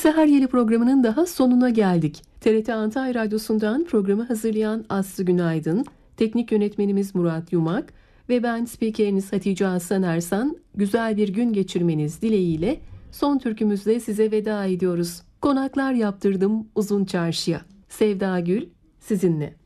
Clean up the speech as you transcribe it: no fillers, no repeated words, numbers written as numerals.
Seher Yeli programının daha sonuna geldik. TRT Antalya Radyosu'ndan programı hazırlayan Aslı Günaydın, teknik yönetmenimiz Murat Yumak ve ben spikeriniz Hatice Aslan Ersan, güzel bir gün geçirmeniz dileğiyle son türkümüzle size veda ediyoruz. Konaklar yaptırdım uzun çarşıya. Sevda Gül sizinle.